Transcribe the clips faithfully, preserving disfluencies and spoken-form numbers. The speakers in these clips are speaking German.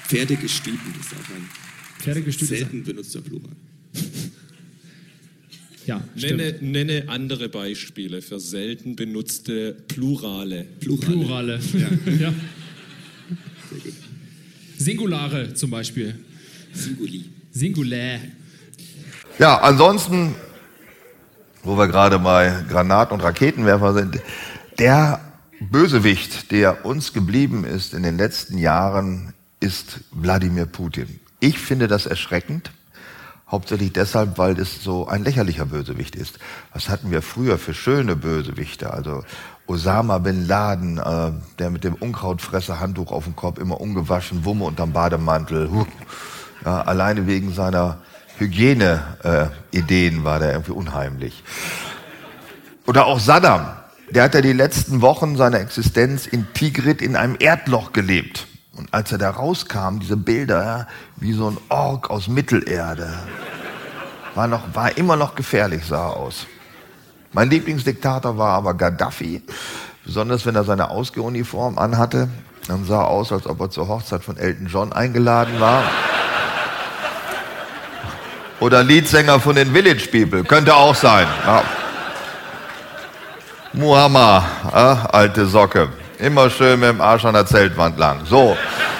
Pferdegestüten ist auch ein Pferdegestüt selten benutzter Plural. Ja, nenne, nenne andere Beispiele für selten benutzte Plurale. Plurale. Plurale. Ja. Ja. Sehr gut. Singulare zum Beispiel. Singuli. Singulär. Ja, ansonsten, wo wir gerade bei Granaten- und Raketenwerfer sind, der Bösewicht, der uns geblieben ist in den letzten Jahren, ist Wladimir Putin. Ich finde das erschreckend. Hauptsächlich deshalb, weil es so ein lächerlicher Bösewicht ist. Was hatten wir früher für schöne Bösewichte? Also Osama Bin Laden, äh, der mit dem Unkrautfresser-Handtuch auf dem Kopf, immer ungewaschen, Wumme unterm Bademantel. Huh. Ja, alleine wegen seiner Hygiene-Ideen äh, war der irgendwie unheimlich. Oder auch Saddam. Der hat ja die letzten Wochen seiner Existenz in Tikrit in einem Erdloch gelebt. Und als er da rauskam, diese Bilder, ja, wie so ein Ork aus Mittelerde, war, noch, war immer noch gefährlich, sah er aus. Mein Lieblingsdiktator war aber Gaddafi, besonders wenn er seine Ausgehuniform anhatte. Dann sah er aus, als ob er zur Hochzeit von Elton John eingeladen war. Oder Leadsänger von den Village People, könnte auch sein. Ja. Muhammad, äh, alte Socke. Immer schön mit dem Arsch an der Zeltwand lang. So.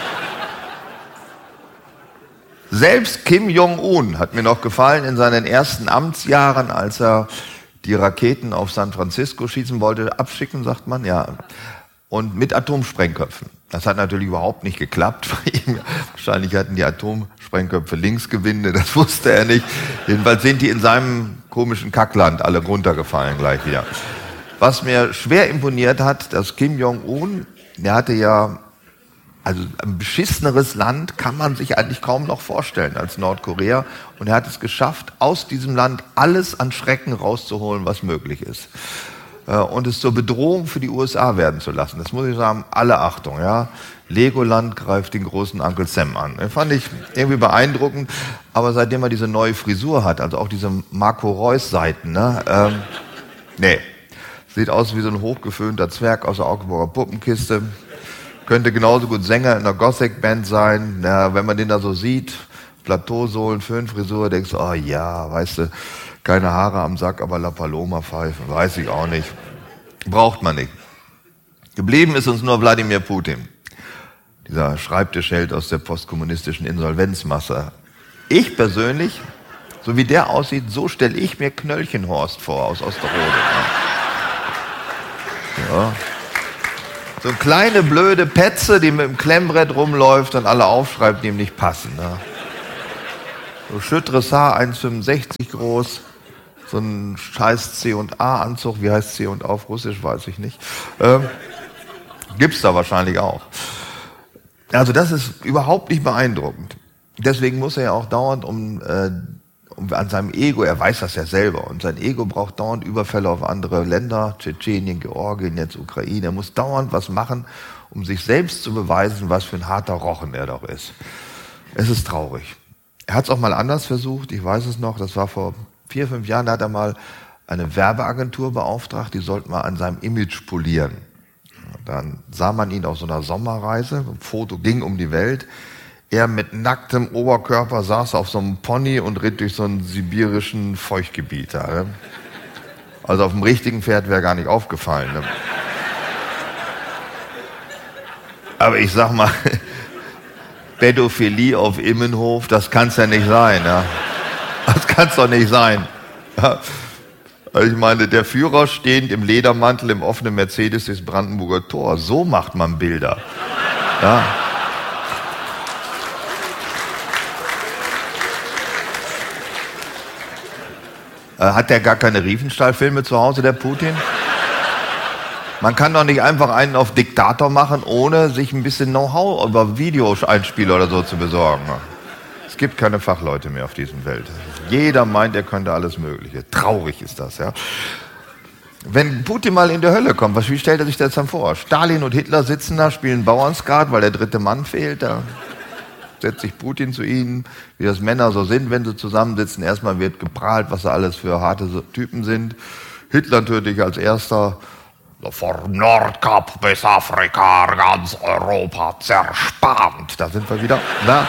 Selbst Kim Jong-un hat mir noch gefallen in seinen ersten Amtsjahren, als er die Raketen auf San Francisco schießen wollte, abschicken, sagt man, ja. Und mit Atomsprengköpfen. Das hat natürlich überhaupt nicht geklappt. Wahrscheinlich hatten die Atomsprengköpfe Linksgewinde, das wusste er nicht. Jedenfalls sind die in seinem komischen Kackland alle runtergefallen gleich wieder. Was mir schwer imponiert hat, dass Kim Jong-un, der hatte ja, also ein beschisseneres Land kann man sich eigentlich kaum noch vorstellen als Nordkorea. Und er hat es geschafft, aus diesem Land alles an Schrecken rauszuholen, was möglich ist. Und es zur Bedrohung für die U S A werden zu lassen. Das muss ich sagen, alle Achtung, ja. Legoland greift den großen Uncle Sam an. Das fand ich irgendwie beeindruckend. Aber seitdem er diese neue Frisur hat, also auch diese Marco Reus-Seiten, ne, ähm, nee. Sieht aus wie so ein hochgeföhnter Zwerg aus der Augsburger Puppenkiste. Könnte genauso gut Sänger in einer Gothic-Band sein. Ja, wenn man den da so sieht, Plateausohlen, Föhnfrisur, denkst du, oh ja, weißt du, keine Haare am Sack, aber La Paloma pfeifen, weiß ich auch nicht. Braucht man nicht. Geblieben ist uns nur Wladimir Putin. Dieser Schreibtischheld aus der postkommunistischen Insolvenzmasse. Ich persönlich, so wie der aussieht, so stelle ich mir Knöllchenhorst vor aus Osterode. Ja. So eine kleine blöde Petze, die mit dem Klemmbrett rumläuft und alle aufschreibt, die ihm nicht passen. Ne? So schütteres Haar, eins Komma fünfundsechzig groß, so ein scheiß C und A-Anzug, wie heißt C und A auf Russisch, weiß ich nicht. Ähm, gibt's da wahrscheinlich auch. Also das ist überhaupt nicht beeindruckend. Deswegen muss er ja auch dauernd um... Äh, an seinem Ego, er weiß das ja selber, und sein Ego braucht dauernd Überfälle auf andere Länder, Tschetschenien, Georgien, jetzt Ukraine. Er muss dauernd was machen, um sich selbst zu beweisen, was für ein harter Rochen er doch ist. Es ist traurig. Er hat es auch mal anders versucht, ich weiß es noch, das war vor vier, fünf Jahren, da hat er mal eine Werbeagentur beauftragt, die sollte mal an seinem Image polieren. Dann sah man ihn auf so einer Sommerreise, ein Foto ging um die Welt. Er mit nacktem Oberkörper saß auf so einem Pony und ritt durch so einen sibirischen Feuchtgebiet. Ne? Also auf dem richtigen Pferd wäre gar nicht aufgefallen. Ne? Aber ich sag mal, Pädophilie auf Immenhof, das kann's ja nicht sein. Ja? Das kann's doch nicht sein. Ja? Also ich meine, der Führer stehend im Ledermantel im offenen Mercedes durchs Brandenburger Tor. So macht man Bilder. Ja? Hat der gar keine Riefenstahl-Filme zu Hause, der Putin? Man kann doch nicht einfach einen auf Diktator machen, ohne sich ein bisschen Know-how über Videoeinspieler oder so zu besorgen. Es gibt keine Fachleute mehr auf diesem Welt. Jeder meint, er könnte alles Mögliche. Traurig ist das, ja. Wenn Putin mal in die Hölle kommt, was, wie stellt er sich das dann vor? Stalin und Hitler sitzen da, spielen Bauernskat, weil der dritte Mann fehlt. Da setzt sich Putin zu ihnen, wie das Männer so sind, wenn sie zusammensitzen. Erstmal wird geprahlt, was sie alles für harte Typen sind. Hitler natürlich als erster Vom Nordkap bis Afrika, ganz Europa zerspannt. Da sind wir wieder. Na?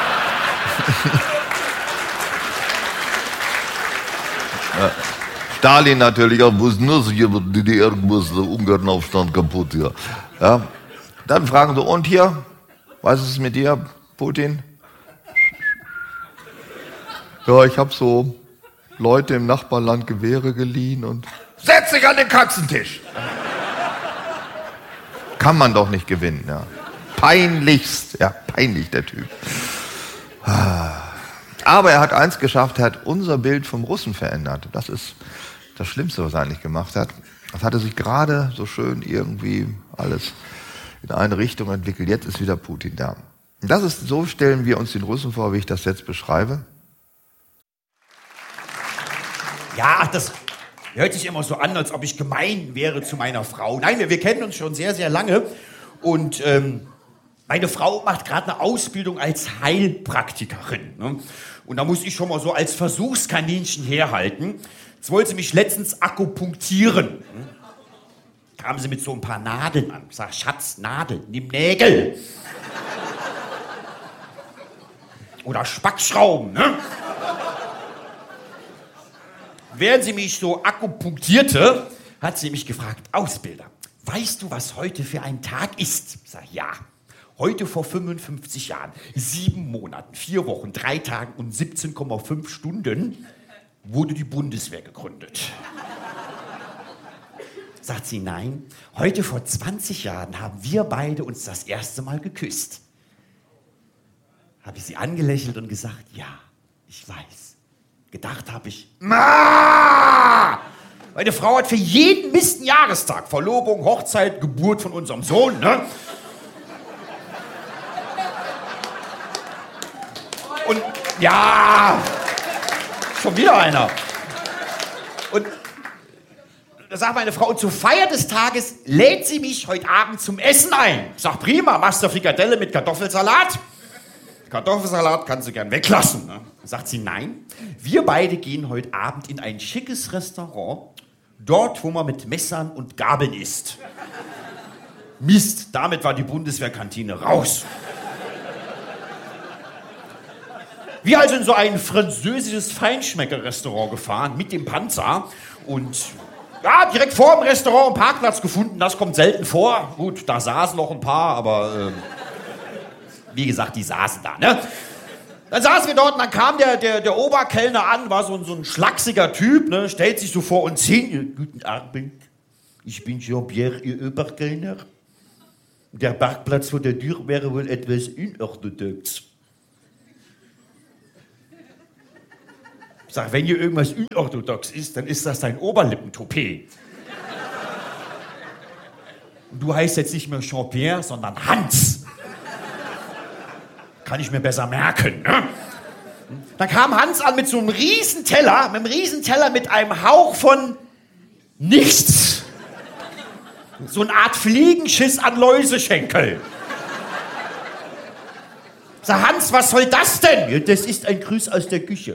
Stalin natürlich auch, muss nur so, die D D R muss Ungarnaufstand kaputt, ja. Ja. Dann fragen sie, und hier, was ist mit dir, Putin? Ja, ich habe so Leute im Nachbarland Gewehre geliehen und setz dich an den Katzentisch. Kann man doch nicht gewinnen, ja. Peinlichst, ja, peinlich der Typ. Aber er hat eins geschafft, er hat unser Bild vom Russen verändert. Das ist das Schlimmste, was er eigentlich gemacht hat. Das hatte sich gerade so schön irgendwie alles in eine Richtung entwickelt. Jetzt ist wieder Putin da. Und das ist, so stellen wir uns den Russen vor, wie ich das jetzt beschreibe. Ja, das hört sich immer so an, als ob ich gemein wäre zu meiner Frau. Nein, wir, wir kennen uns schon sehr, sehr lange. Und ähm, meine Frau macht gerade eine Ausbildung als Heilpraktikerin. Ne? Und da muss ich schon mal so als Versuchskaninchen herhalten. Jetzt wollte sie mich letztens akupunktieren. Ne? Kam sie mit so ein paar Nadeln an. Ich sag, Schatz, Nadel, nimm Nägel. Oder Spackschrauben, ne? Während sie mich so akupunktierte, hat sie mich gefragt, Ausbilder, weißt du, was heute für ein Tag ist? Ich sag, ja. Heute vor fünfundfünfzig Jahren, sieben Monaten, vier Wochen, drei Tagen und siebzehn Komma fünf Stunden wurde die Bundeswehr gegründet. Sagt sie, nein, heute vor zwanzig Jahren haben wir beide uns das erste Mal geküsst. Habe ich sie angelächelt und gesagt, ja, ich weiß. Gedacht habe ich, Ma! Meine Frau hat für jeden Mist einen Jahrestag. Verlobung, Hochzeit, Geburt von unserem Sohn, ne? Und ja, schon wieder einer. Und da sagt meine Frau, zur Feier des Tages lädt sie mich heute Abend zum Essen ein. Ich sag, prima, machst du Frikadelle mit Kartoffelsalat? Kartoffelsalat kannst du gern weglassen. Ne? Sagt sie, nein, wir beide gehen heute Abend in ein schickes Restaurant, dort, wo man mit Messern und Gabeln isst. Mist, damit war die Bundeswehrkantine raus. Wir also in so ein französisches Feinschmecker-Restaurant gefahren mit dem Panzer und ja, direkt vor dem Restaurant einen Parkplatz gefunden, das kommt selten vor. Gut, da saßen noch ein paar, aber äh, wie gesagt, die saßen da, ne? Dann saßen wir dort und dann kam der, der, der Oberkellner an, war so ein, so ein schlachsiger Typ, ne? Stellt sich so vor uns hin. Guten Abend, ich bin Jean-Pierre, Ihr Oberkellner. Der Parkplatz vor der Tür wäre wohl etwas unorthodox. Ich sag, wenn hier irgendwas unorthodox ist, dann ist das dein Oberlippentoupet. Und du heißt jetzt nicht mehr Jean-Pierre, sondern Hans. Kann ich mir besser merken, ne? Dann kam Hans an mit so einem riesen Teller, mit einem riesen Teller mit einem Hauch von nichts. So eine Art Fliegenschiss an Läuseschenkel. Sag, Hans, was soll das denn? Ja, das ist ein Gruß aus der Küche.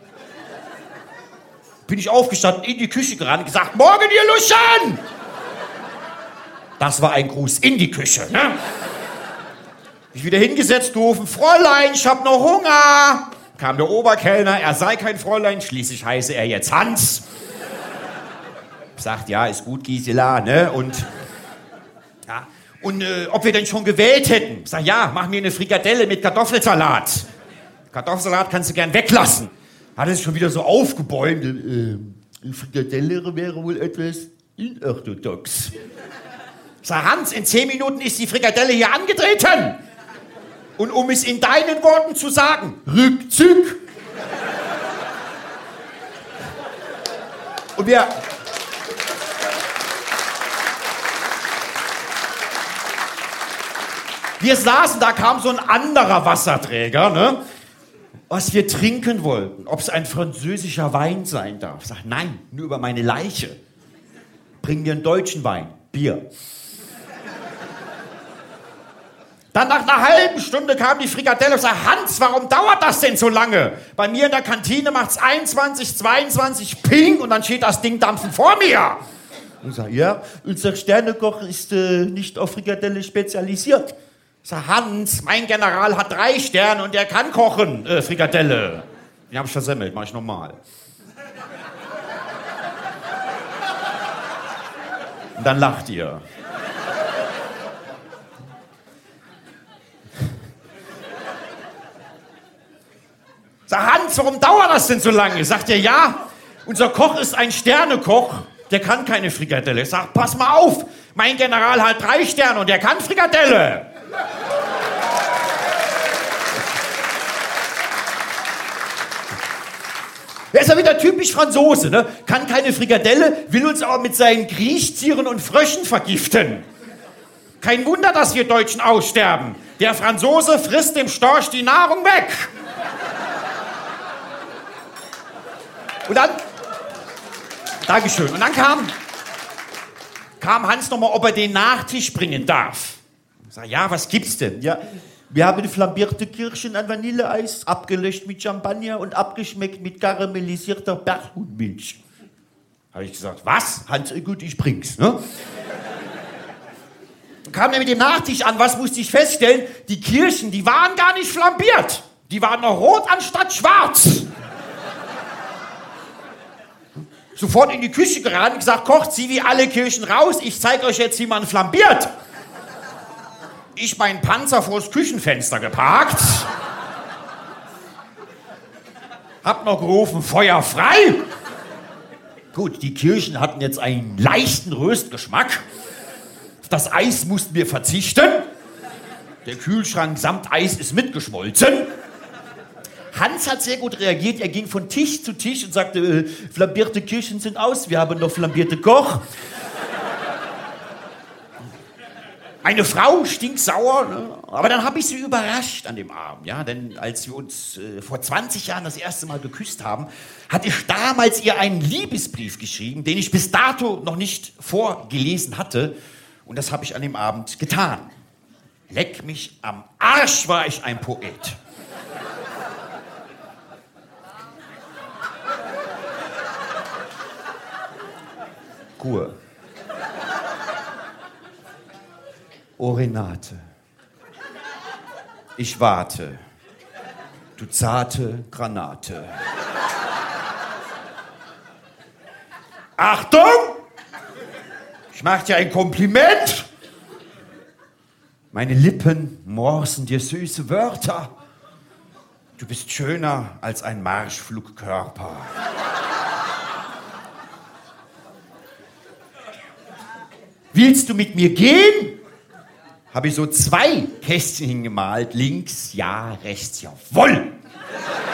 Bin ich aufgestanden, in die Küche gerannt und gesagt, morgen, ihr Luschen! Das war ein Gruß in die Küche, ne? Ich wieder hingesetzt, gerufen, Fräulein, ich hab noch Hunger. Kam der Oberkellner, er sei kein Fräulein, schließlich heiße er jetzt Hans. Sagt, ja, ist gut, Gisela, ne? Und, ja, und äh, ob wir denn schon gewählt hätten. Sag, ja, mach mir eine Frikadelle mit Kartoffelsalat. Kartoffelsalat kannst du gern weglassen. Hat er sich schon wieder so aufgebäumt. Äh, eine Frikadelle wäre wohl etwas unorthodox. Sag, Hans, in zehn Minuten ist die Frikadelle hier angetreten. Und um es in deinen Worten zu sagen, Rückzug. Und wir... Wir saßen, da kam so ein anderer Wasserträger, ne? Was wir trinken wollten, ob es ein französischer Wein sein darf. Ich sag, nein, nur über meine Leiche. Bring mir einen deutschen Wein, Bier. Dann nach einer halben Stunde kam die Frikadelle und sagte, Hans, warum dauert das denn so lange? Bei mir in der Kantine macht's einundzwanzig, zweiundzwanzig, ping, und dann steht das Ding dampfen vor mir. Und sag, ja, unser Sternekoch ist äh, nicht auf Frikadelle spezialisiert. Ich sag, Hans, mein General hat drei Sterne und er kann kochen, äh, Frikadelle. Die hab ich versemmelt, mach ich normal. Und dann lacht ihr. Sag, Hans, warum dauert das denn so lange? Sagt er, ja, unser Koch ist ein Sternekoch, der kann keine Frikadelle. Ich sag, pass mal auf, mein General hat drei Sterne und der kann Frikadelle. Er ist ja wieder typisch Franzose, ne? Kann keine Frikadelle, will uns aber mit seinen Kriechtieren und Fröschen vergiften. Kein Wunder, dass wir Deutschen aussterben. Der Franzose frisst dem Storch die Nahrung weg. Und dann, Dankeschön, und dann kam, kam Hans nochmal, ob er den Nachtisch bringen darf. Ich sag, ja, was gibt's denn? Ja, wir haben flambierte Kirschen an Vanilleeis, abgelöscht mit Champagner und abgeschmeckt mit karamellisierter Berghuhnmilch. Habe ich gesagt, was? Hans, gut, ich bring's. Ne? Kam er mit dem Nachtisch an, was musste ich feststellen? Die Kirschen, die waren gar nicht flambiert. Die waren noch rot anstatt schwarz. Sofort in die Küche gerannt und gesagt, Koch, zieh wie alle Kirschen raus, ich zeige euch jetzt, wie man flambiert. Ich meinen Panzer vors Küchenfenster geparkt. Hab noch gerufen, Feuer frei. Gut, die Kirschen hatten jetzt einen leichten Röstgeschmack. Auf das Eis mussten wir verzichten. Der Kühlschrank samt Eis ist mitgeschmolzen. Hans hat sehr gut reagiert. Er ging von Tisch zu Tisch und sagte, äh, flambierte Kirschen sind aus, wir haben noch flambierte Koch. Eine Frau stinksauer, ne? Aber dann habe ich sie überrascht an dem Abend. Ja? Denn als wir uns äh, vor zwanzig Jahren das erste Mal geküsst haben, hatte ich damals ihr einen Liebesbrief geschrieben, den ich bis dato noch nicht vorgelesen hatte. Und das habe ich an dem Abend getan. Leck mich am Arsch, war ich ein Poet. Ruhe. Oh Renate, ich warte, du zarte Granate. Achtung! Ich mach dir ein Kompliment. Meine Lippen morsen dir süße Wörter. Du bist schöner als ein Marschflugkörper. Willst du mit mir gehen? Habe ich so zwei Kästchen hingemalt. Links ja, rechts jawohl.